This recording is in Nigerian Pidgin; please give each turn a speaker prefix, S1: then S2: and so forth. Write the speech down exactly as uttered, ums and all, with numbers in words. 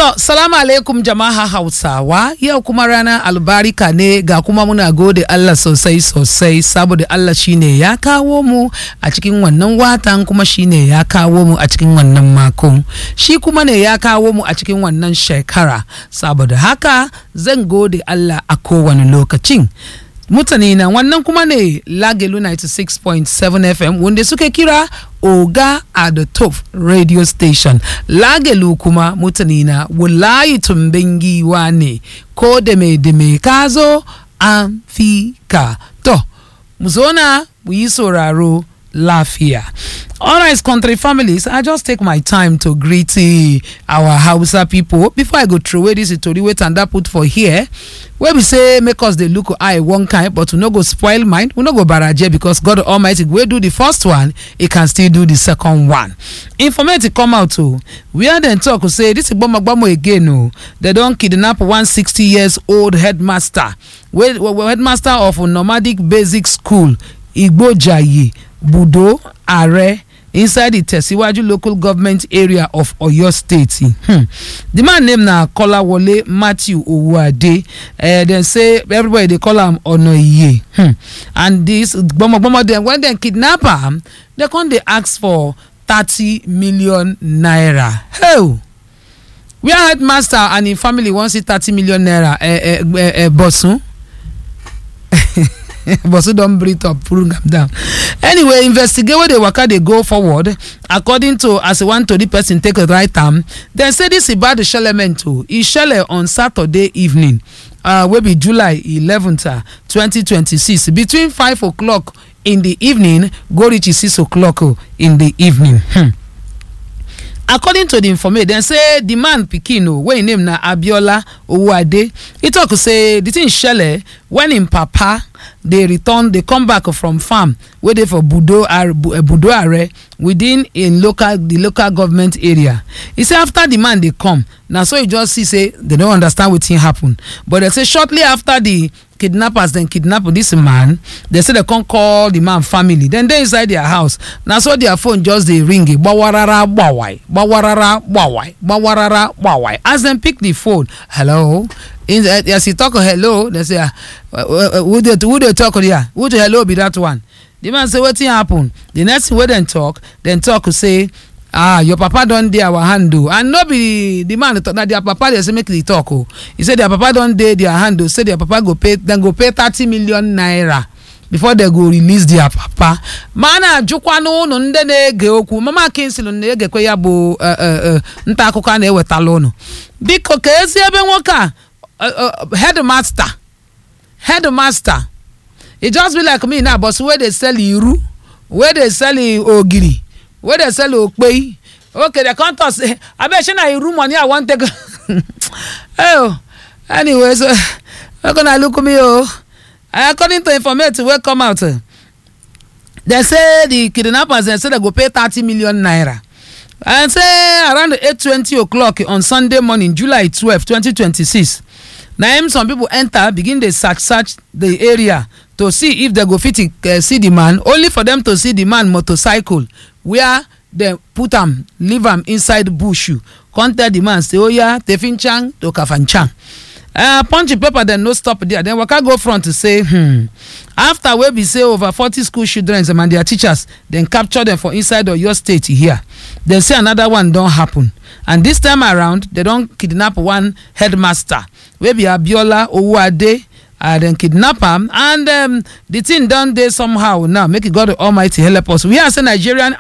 S1: To, salamu alaikum jama'a Hausawa, yau kuma ranar albarika ne ga kuma muna gode Allah sosai sosai saboda Allah shine ya kawo mu a cikin wannan watan kuma shine ya kawo mu a cikin wannan mako. Shi kuma ne ya kawo mu a cikin wannan shekara. Saboda haka zan gode Allah a kowane lokacin. Mutane na wannan kuma ne Lagelu ninety-six point seven F M wanda suke kira Oga at the top radio station. Lagelu kuma mutane na wallahi tumbengi wane ko da me da me kazo an fi ka. To, mu zona mu yi sauraro lafiya. Alright, country families, I just take my time to greet uh, our Hausa people before I go through away this story wait and that put for here. Where we say make us they look eye one kind, but we no go spoil mind, we no go baraje because God Almighty will do the first one, He can still do the second one. Informative come out too. We are then talk say this is Bomagbamo again. No, they don't kidnap one sixty years old headmaster, we, we, headmaster of a nomadic basic school, Igbo Jayi, Budo Are. Inside the Tesiwaju local government area of Oyo State. Hmm. The man named na Kolawole Matthew Owuade. Uh, they say everybody they call him Onoye. Hmm. And this Bomo Bomo then when they kidnap him, they come they ask for thirty million naira. Hey, we are headmaster and in family wants it thirty million naira. Uh, uh, uh, uh, Bosun. But so don't breathe up, pull them down. Anyway, investigate where they work they go forward. According to as one to the person take a right time, they say this about the shellment too. It shell on Saturday evening, uh, will be July eleventh, twenty twenty-six, between five o'clock in the evening, go reach six o'clock in the evening. Hmm. According to the information, they say the man Pikino, where his name na Abiola Owuade, he talk say the thing shele when in Papa they return, they come back from farm where they for Budo Are Budo Are within in local the local government area. He say after the man they come, now so you just see say they don't understand what thing happen. But they say shortly after the kidnappers then kidnap this man, they say they can't call the man family. Then they inside their house. Now so their phone just they ring it. Bawarara bawai, bawarara bawai, bawarara bawai. As them pick the phone, hello. In the, as he talk hello, they say, uh, uh, who they who they talk here? Who the hello be that one? The man say what thing happen? The next thing we then talk, then talk say, ah, your papa don't dey our handle, and no be the man that their papa they say make the talk. Oh, he said their papa don't dey their handle. Say their papa go pay, then go pay thirty million naira before they go release their papa. Mana jukwano no nde na-ege okwu. Mama Kinsley na-ege kwe ya bụ nta akụkọ na ewetala unu. Biko ka ezi ebe nwoke a headmaster headmaster. It just be like me now, but where they sell iru, where they sell ogiri, where they sell okpei. Okay, they can't say I bet you na iru money I want to oh, anyway, so I'm gonna look at me oh. According to information will come out, they say the kidnappers they say they go pay thirty million naira. And say around eight twenty o'clock on Sunday morning, July twelfth, twenty twenty-six. Now some people enter, begin they search search the area to see if they go fit uh, see the man, only for them to see the man motorcycle where they put him, leave him inside bush. Contact the man, say, oh yeah, Tefinchang to Kafanchang. Uh, punchy paper then no stop there. Then waka go front to say, hmm. After we be say over forty school children and their teachers, then capture them for inside of your state here. Then say another one don't happen. And this time around, they don't kidnap one headmaster. We be Abiola Owuade, uh, then kidnap him. And um, the thing done there somehow now. Make it God Almighty help us. We are a Nigerian